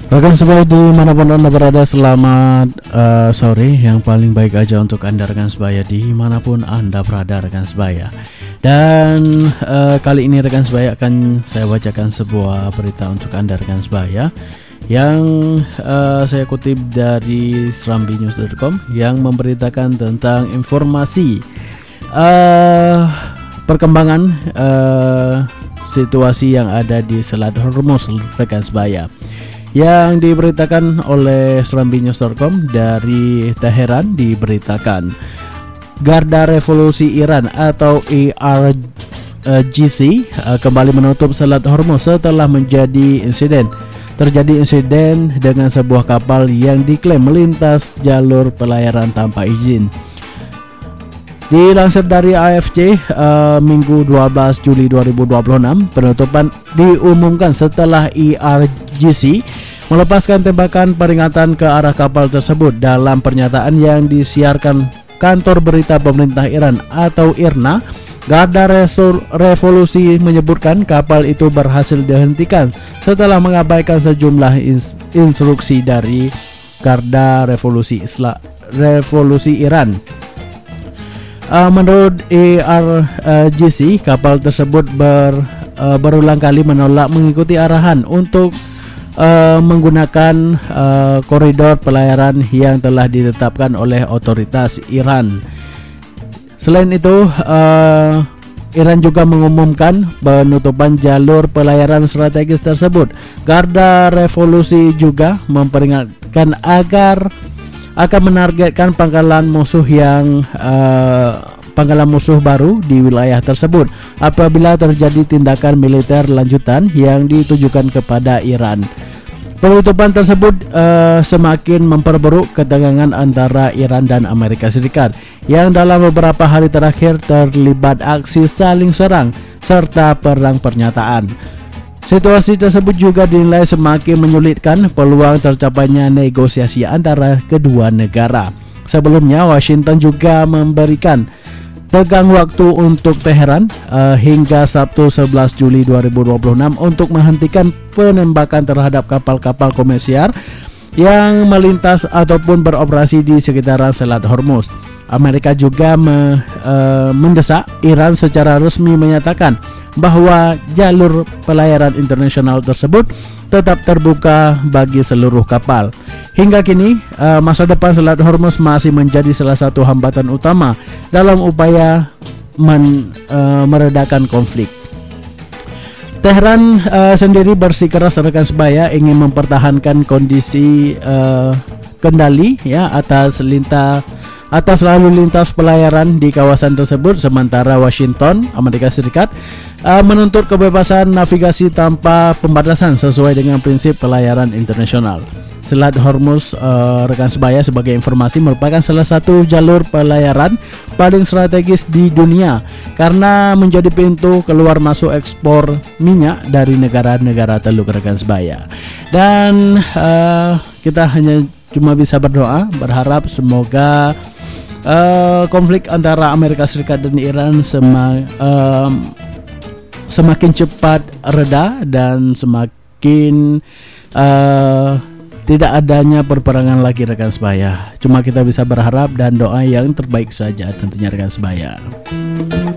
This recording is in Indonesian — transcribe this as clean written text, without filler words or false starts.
Rekan sebaya dimanapun Anda berada, selamat sore yang paling baik aja untuk Anda rekan sebaya dimanapun Anda berada rekan sebaya. Dan kali ini rekan sebaya akan saya bacakan sebuah berita untuk Anda rekan sebaya yang saya kutip dari serambinews.com yang memberitakan tentang informasi perkembangan situasi yang ada di Selat Hormuz rekan sebaya, yang diberitakan oleh serambinews.com. Dari Teheran diberitakan Garda Revolusi Iran atau IRGC kembali menutup Selat Hormuz setelah terjadi insiden dengan sebuah kapal yang diklaim melintas jalur pelayaran tanpa izin. Dilansir dari AFC, Minggu 12 Juli 2026, penutupan diumumkan setelah IRGC melepaskan tembakan peringatan ke arah kapal tersebut. Dalam pernyataan yang disiarkan kantor berita pemerintah Iran atau IRNA, Garda Revolusi menyebutkan kapal itu berhasil dihentikan setelah mengabaikan sejumlah instruksi dari Garda Revolusi Iran. Menurut IRGC, kapal tersebut berulang kali menolak mengikuti arahan untuk menggunakan koridor pelayaran yang telah ditetapkan oleh otoritas Iran. Selain itu, Iran juga mengumumkan penutupan jalur pelayaran strategis tersebut. Garda Revolusi juga memperingatkan agar akan menargetkan pangkalan musuh baru di wilayah tersebut apabila terjadi tindakan militer lanjutan yang ditujukan kepada Iran. Penutupan tersebut semakin memperburuk ketegangan antara Iran dan Amerika Serikat yang dalam beberapa hari terakhir terlibat aksi saling serang serta perang pernyataan. Situasi tersebut juga dinilai semakin menyulitkan peluang tercapainya negosiasi antara kedua negara. Sebelumnya, Washington juga memberikan tenggang waktu untuk Teheran hingga Sabtu 11 Juli 2026 untuk menghentikan penembakan terhadap kapal-kapal komersial yang melintas ataupun beroperasi di sekitaran Selat Hormuz. Amerika juga mendesak Iran secara resmi menyatakan bahwa jalur pelayaran internasional tersebut tetap terbuka bagi seluruh kapal. Hingga kini, masa depan Selat Hormuz masih menjadi salah satu hambatan utama dalam upaya meredakan konflik. Teheran sendiri bersikeras rekan sebaya ingin mempertahankan kondisi kendali atas lalu lintas pelayaran di kawasan tersebut, sementara Washington, Amerika Serikat, menuntut kebebasan navigasi tanpa pembatasan sesuai dengan prinsip pelayaran internasional. Selat Hormuz rekan sebaya sebagai informasi merupakan salah satu jalur pelayaran paling strategis di dunia karena menjadi pintu keluar masuk ekspor minyak dari negara-negara Teluk rekan sebaya. Dan kita hanya cuma bisa berdoa, berharap semoga konflik antara Amerika Serikat dan Iran semakin cepat reda dan semakin tidak adanya perperangan lagi rekan sebaya. Cuma kita bisa berharap dan doa yang terbaik saja tentunya rekan sebaya.